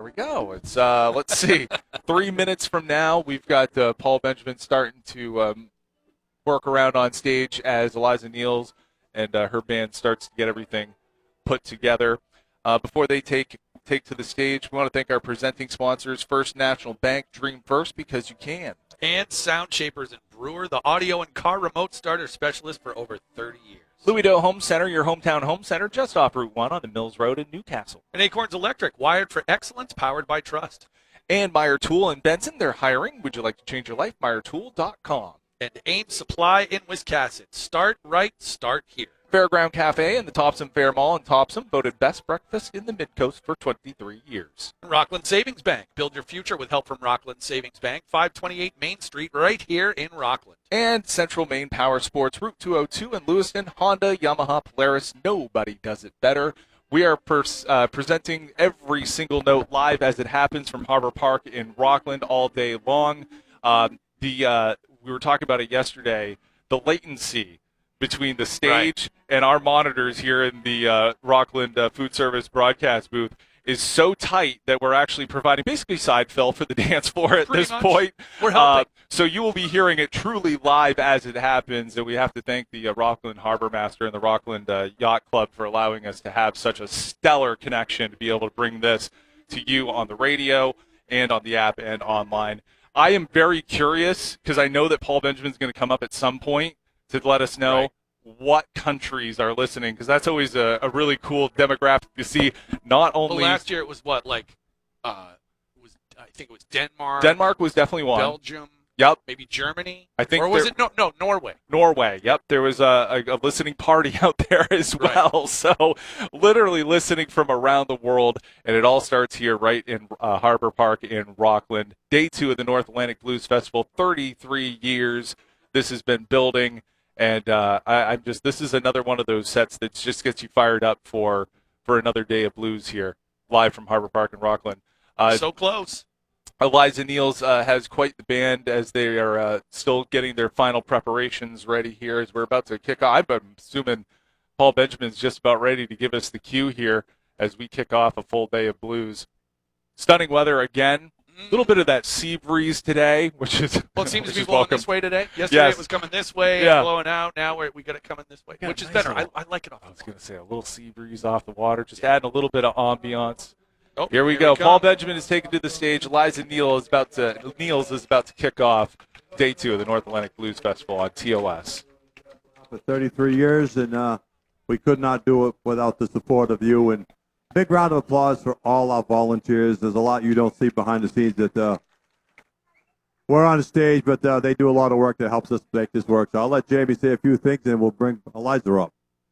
we go. It's let's see, 3 minutes from now, we've got Paul Benjamin starting to work around on stage as Eliza Niels and her band starts to get everything put together. Before they take to the stage, we want to thank our presenting sponsors, First National Bank. Dream first because you can. And Sound Shapers and Brewer, the audio and car remote starter specialist for over 30 years. Louis Doe Home Center, your hometown home center, just off Route 1 on the Mills Road in Newcastle. And Acorns Electric, wired for excellence, powered by trust. And Meyer Tool in Benson, they're hiring. Would you like to change your life? MeyerTool.com. And Ames Supply in Wiscasset. Start right, start here. Fairground Cafe and the Topsom Fair Mall in Topsom, voted best breakfast in the Midcoast for 23 years. Rockland Savings Bank. Build your future with help from Rockland Savings Bank, 528 Main Street, right here in Rockland. And Central Maine Power Sports, Route 202 in Lewiston, Honda, Yamaha, Polaris. Nobody does it better. We are presenting every single note live as it happens from Harbor Park in Rockland all day long. We were talking about it yesterday, the latency between the stage and our monitors here in the Rockland Food Service broadcast booth is so tight that we're actually providing basically side fill for the dance floor at Pretty this much. point. We're helping. So you will be hearing it truly live as it happens, and we have to thank the Rockland Harbor Master and the Rockland Yacht Club for allowing us to have such a stellar connection to be able to bring this to you on the radio and on the app and online. I am very curious because I know that Paul Benjamin's going to come up at some point to let us know what countries are listening, because that's always a really cool demographic to see. Not only last year it was what, I think it was Denmark. Denmark was definitely one. Belgium. Yep. Maybe Germany. I think or was it Norway? Norway. Yep. There was a listening party out there as well. Right. So literally listening from around the world, and it all starts here right in Harbor Park in Rockland. Day 2 of the North Atlantic Blues Festival. 33 years this has been building. And this is another one of those sets that just gets you fired up for another day of blues here, live from Harbor Park in Rockland. So close. Eliza Niels has quite the band as they are still getting their final preparations ready here as we're about to kick off. I'm assuming Paul Benjamin's just about ready to give us the cue here as we kick off a full day of blues. Stunning weather again. A little bit of that sea breeze today, which is it seems to be blowing this way today. Yesterday it was coming this way, blowing out. Now we got it coming this way, which is better. I like it off. I was going to say a little sea breeze off the water, just adding a little bit of ambiance. Oh, here we go. Paul Benjamin is taken to the stage. Eliza Niels is about to kick off day 2 of the North Atlantic Blues Festival on TOS. For 33 years, and we could not do it without the support of you. And big round of applause for all our volunteers. There's a lot you don't see behind the scenes that we're on the stage, but they do a lot of work that helps us make this work. So I'll let Jamie say a few things, and we'll bring Eliza up.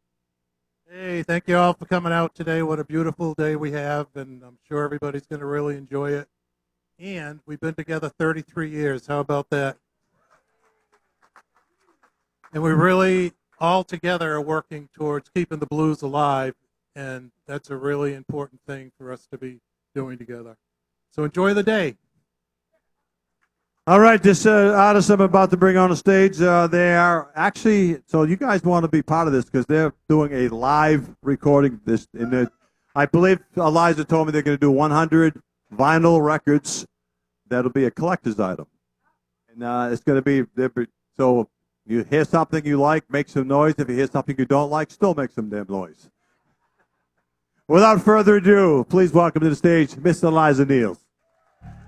Hey, thank you all for coming out today. What a beautiful day we have, and I'm sure everybody's going to really enjoy it. And we've been together 33 years. How about that? And we really, all together, are working towards keeping the blues alive, and that's a really important thing for us to be doing together. So enjoy the day. All right, this artist I'm about to bring on the stage, they are actually, so you guys want to be part of this because they're doing a live recording. I believe Eliza told me they're going to do 100 vinyl records. That'll be a collector's item. And it's going to be, so you hear something you like, make some noise. If you hear something you don't like, still make some damn noise. Without further ado, please welcome to the stage Miss Eliza Niels.